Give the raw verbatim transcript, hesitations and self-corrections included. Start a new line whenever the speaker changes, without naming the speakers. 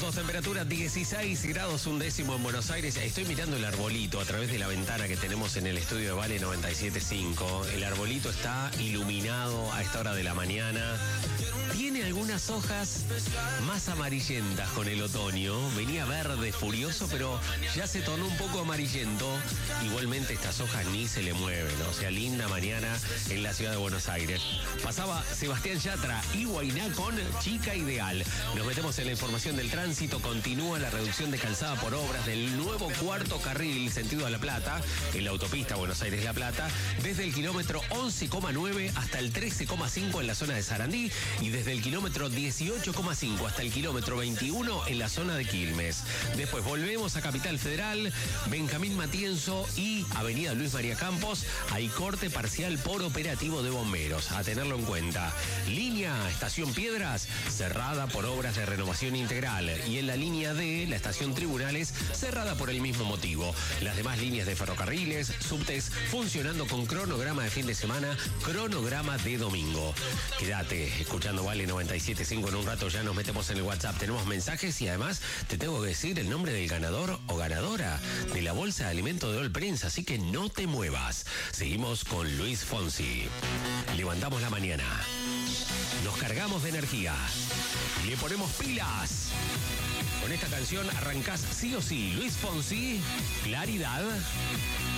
tenemos temperatura dieciséis grados un décimo en Buenos Aires. Estoy mirando el arbolito a través de la ventana que tenemos en el estudio de Vale noventa y siete punto cinco. El arbolito está iluminado a esta hora de la mañana. Tiene algunas hojas más amarillentas con el otoño. Venía verde, furioso, pero ya se tornó un poco amarillento. Igualmente estas hojas ni se le mueven. O sea, linda mañana en la ciudad de Buenos Aires. Pasaba Sebastián Yatra y Guainá con Chica Ideal. Nos metemos en la información del tránsito. Continúa la reducción de calzada por obras del nuevo cuarto carril sentido a La Plata, en la autopista Buenos Aires-La Plata, desde el kilómetro once coma nueve hasta el trece coma cinco en la zona de Sarandí y desde el kilómetro dieciocho coma cinco hasta el kilómetro veintiuno en la zona de Quilmes. Después volvemos a Capital Federal, Benjamín Matienzo y Avenida Luis María Campos. Hay corte parcial por operativo de bomberos, a tenerlo en cuenta. Línea Estación Piedras, cerrada por obras de renovación integral. Y en la línea D, la estación Tribunales, cerrada por el mismo motivo. Las demás líneas de ferrocarriles, subtes, funcionando con cronograma de fin de semana, cronograma de domingo. Quédate escuchando Vale noventa y siete punto cinco. En un rato ya nos metemos en el WhatsApp. Tenemos mensajes y además te tengo que decir el nombre del ganador o ganadora de la bolsa de alimentos de All Prince, así que no te muevas. Seguimos con Luis Fonsi. Levantamos la mañana. Nos cargamos de energía. Le ponemos pilas. Con esta canción arrancás sí o sí. Luis Fonsi, Claridad.